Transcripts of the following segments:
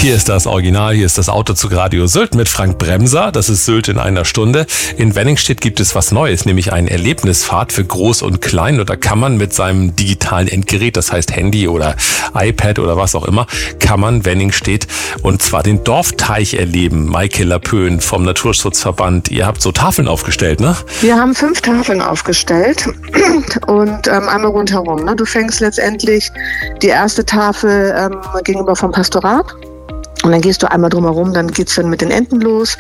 Hier ist das Original, hier ist das Autozug Radio Sylt mit Frank Bremser. Das ist Sylt in einer Stunde. In Wenningstedt gibt es was Neues, nämlich einen Erlebnisfahrt für Groß und Klein. Und da kann man mit seinem digitalen Endgerät, das heißt Handy oder iPad oder was auch immer, kann man Wenningstedt und zwar den Dorfteich erleben. Maike Lapön vom Naturschutzverband. Ihr habt so Tafeln aufgestellt, ne? Wir haben 5 Tafeln aufgestellt und einmal rundherum. Ne? Du fängst letztendlich die erste Tafel gegenüber vom Pastorat. Und dann gehst du einmal drumherum, dann geht's dann mit den Enten los.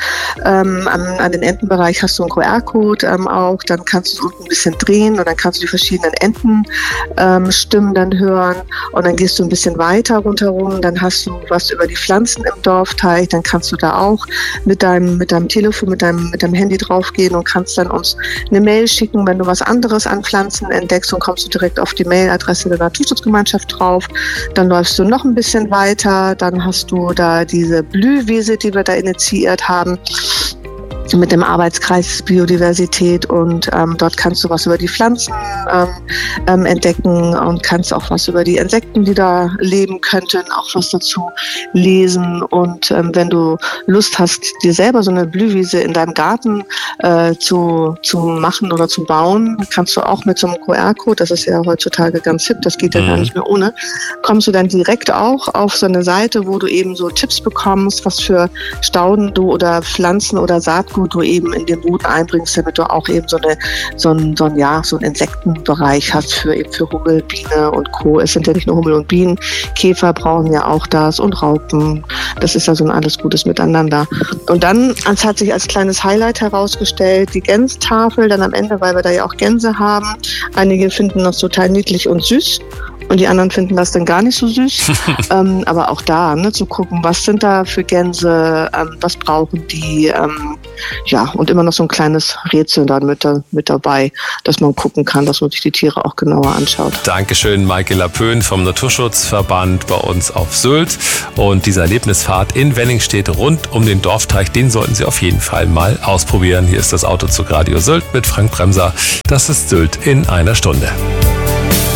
An den Entenbereich hast du einen QR-Code auch. Dann kannst du es unten ein bisschen drehen und dann kannst du die verschiedenen Entenstimmen dann hören. Und dann gehst du ein bisschen weiter rundherum. Dann hast du was über die Pflanzen im Dorfteich. Dann kannst du da auch mit deinem Telefon, mit deinem Handy draufgehen und kannst dann uns eine Mail schicken, wenn du was anderes an Pflanzen entdeckst und kommst du direkt auf die Mailadresse der Naturschutzgemeinschaft drauf. Dann läufst du noch ein bisschen weiter. Dann hast du da diese Blühwiese, die wir da initiiert haben, mit dem Arbeitskreis Biodiversität und dort kannst du was über die Pflanzen entdecken und kannst auch was über die Insekten, die da leben könnten, auch was dazu lesen. Und wenn du Lust hast, dir selber so eine Blühwiese in deinem Garten zu machen oder zu bauen, kannst du auch mit so einem QR-Code, das ist ja heutzutage ganz hip, das geht ja gar nicht mehr ohne, kommst du dann direkt auch auf so eine Seite, wo du eben so Tipps bekommst, was für Stauden du oder Pflanzen oder Saatgut du eben in den Boden einbringst, damit du auch eben so einen Insektenbereich hast für Hummel, Biene und Co. Es sind ja nicht nur Hummel und Bienen, Käfer brauchen ja auch das und Raupen. Das ist ja so ein alles Gutes Miteinander. Und dann, es hat sich als kleines Highlight herausgestellt, die Gänstafel dann am Ende, weil wir da ja auch Gänse haben. Einige finden das total niedlich und süß. Und die anderen finden das dann gar nicht so süß. Aber auch da, zu gucken, was sind da für Gänse, was brauchen die, und immer noch so ein kleines Rätsel dann mit dabei, dass man gucken kann, dass man sich die Tiere auch genauer anschaut. Dankeschön, Maike Lapön vom Naturschutzverband bei uns auf Sylt. Und diese Erlebnisfahrt in Wenningstedt rund um den Dorfteich, den sollten Sie auf jeden Fall mal ausprobieren. Hier ist das Autozug Radio Sylt mit Frank Bremser. Das ist Sylt in einer Stunde.